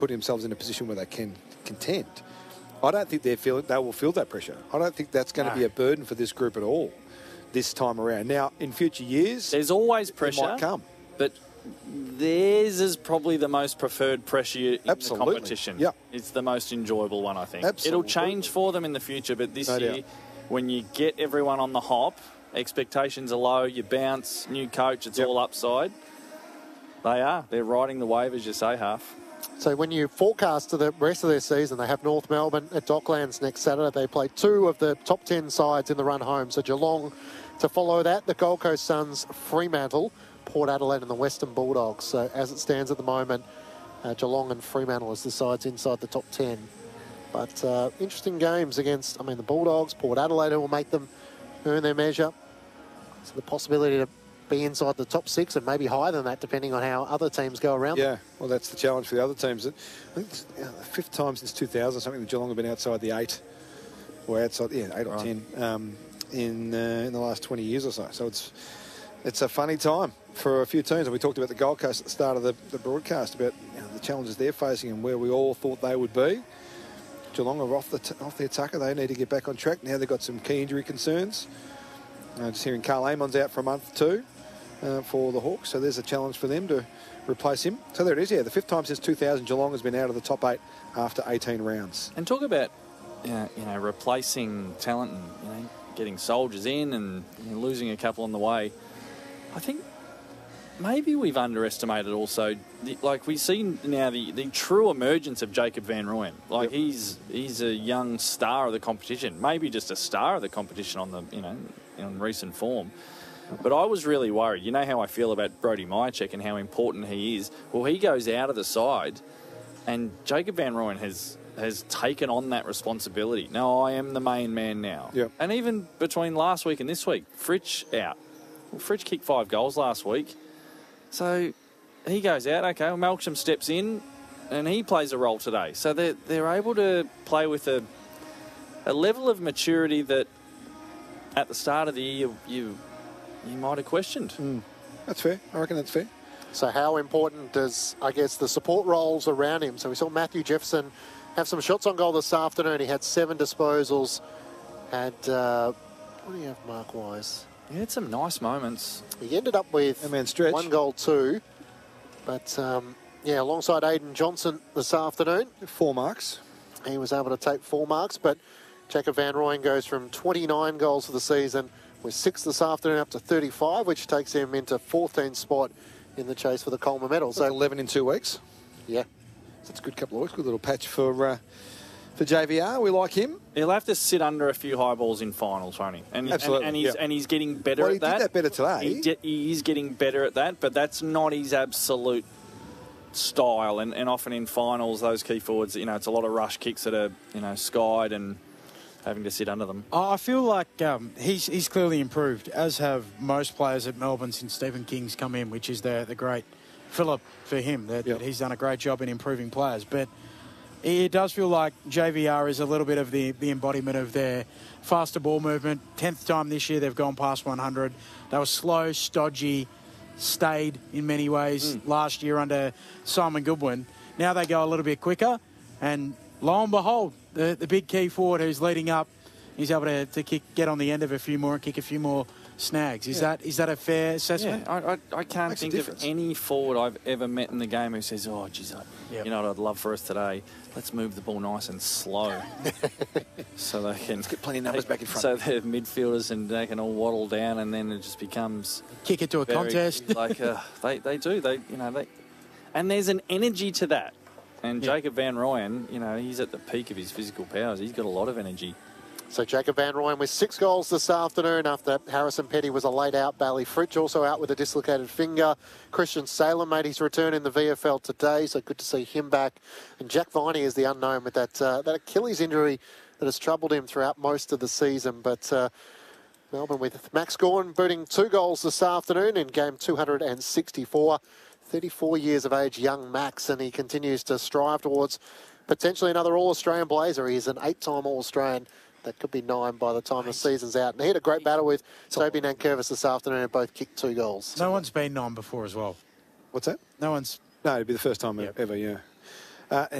putting themselves in a position where they can contend. I don't think they will feel that pressure. I don't think that's going to be a burden for this group at all this time around. Now, in future years, there's always pressure. It might come. But theirs is probably the most preferred pressure in the competition. Yeah. It's the most enjoyable one, I think. Absolutely. It'll change for them in the future, but this year, when you get everyone on the hop, expectations are low, you bounce, new coach, it's all upside. They're riding the wave, as you say, Half. So when you forecast to the rest of their season, they have North Melbourne at Docklands next Saturday. They play 2 of the top 10 sides in the run home. So Geelong to follow that, the Gold Coast Suns, Fremantle, Port Adelaide and the Western Bulldogs. So as it stands at the moment, Geelong and Fremantle as the sides inside the top 10. But interesting games against, the Bulldogs, Port Adelaide, who will make them earn their measure. So the possibility to be inside the top 6 and maybe higher than that, depending on how other teams go around them. Well, that's the challenge for the other teams. I think it's the 5th time since 2000 or something that Geelong have been outside the 8, or outside, 8 or 10 in the last 20 years or so. So it's a funny time for a few teams. And we talked about the Gold Coast at the start of the broadcast about the challenges they're facing and where we all thought they would be. Geelong are off the attacker. They need to get back on track. Now they've got some key injury concerns. Just hearing Carl Amon's out for a month too for the Hawks. So there's a challenge for them to replace him. So there it is, the 5th time since 2000 Geelong has been out of the top 8 after 18 rounds. And talk about, replacing talent and, getting soldiers in and losing a couple on the way. I think maybe we've underestimated also, we see now the true emergence of Jacob van Rooyen. He's a young star of the competition, maybe just a star of the competition on the, in recent form. But I was really worried. You know how I feel about Brody Myercheck and how important he is. Well, he goes out of the side, and Jacob van Rooyen has taken on that responsibility. No, I am the main man now. Yep. And even between last week and this week, Fritsch out. Well, Fritsch kicked 5 goals last week. So he goes out. Okay, well, Melksham steps in, and he plays a role today. So they're able to play with a level of maturity that at the start of the year you might have questioned. That's fair. I reckon that's fair. So how important does, the support roles around him? So we saw Matthew Jefferson have some shots on goal this afternoon. He had 7 disposals. What do you have mark-wise? He had some nice moments. He ended up with 1 goal, 2. But, alongside Aidan Johnson this afternoon. 4 marks. He was able to take 4 marks, but Jacob van Rooyen goes from 29 goals for the season with 6 this afternoon up to 35, which takes him into 14th spot in the chase for the Coleman medal. So 11 in 2 weeks. Yeah. So it's a good couple of weeks. Good little patch for JVR. We like him. He'll have to sit under a few high balls in finals, won't he? Absolutely. And he's getting better at that. He did that better today. He is getting better at that, but that's not his absolute style. And often in finals, those key forwards, it's a lot of rush kicks that are, skied and having to sit under them. I feel like he's clearly improved, as have most players at Melbourne since Stephen King's come in, which is the great fillip for him, that he's done a great job in improving players. But it does feel like JVR is a little bit of the embodiment of their faster ball movement. 10th time this year they've gone past 100. They were slow, stodgy, stayed in many ways last year under Simon Goodwin. Now they go a little bit quicker, and lo and behold, the big key forward who's leading up, he's able to get on the end of a few more and kick a few more snags. Is that a fair assessment? Yeah, I can't think of any forward I've ever met in the game who says, "Oh, geez, you know what I'd love for us today? Let's move the ball nice and slow, so they can get plenty of numbers back in front." So they're midfielders and they can all waddle down, and then it just becomes kick it to a contest. They do. And there's an energy to that. And Jacob van Rooyen, he's at the peak of his physical powers. He's got a lot of energy. So Jacob van Rooyen with 6 goals this afternoon after Harrison Petty was a late out. Bailey Fritsch also out with a dislocated finger. Christian Salem made his return in the VFL today, so good to see him back. And Jack Viney is the unknown with that Achilles injury that has troubled him throughout most of the season. But Melbourne with Max Gawn booting 2 goals this afternoon in game 264. 34 years of age, young Max, and he continues to strive towards potentially another All-Australian Blazer. He's an 8-time All-Australian. That could be 9 by the time the season's out. And he had a great battle with Toby Nankervis this afternoon and both kicked 2 goals. No one's been 9 before as well. What's that? No, it'd be the first time ever, yeah. And